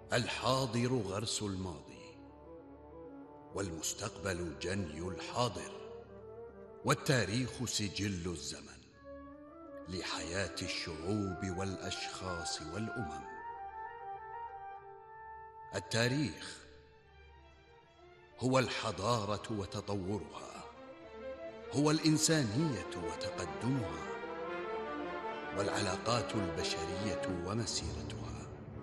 الحاضر غرس الماضي، والمستقبل جني الحاضر، والتاريخ سجل الزمن لحياة الشعوب والأشخاص والأمم. التاريخ هو الحضارة وتطورها، هو الإنسانية وتقدمها، والعلاقات البشرية ومسيرتها.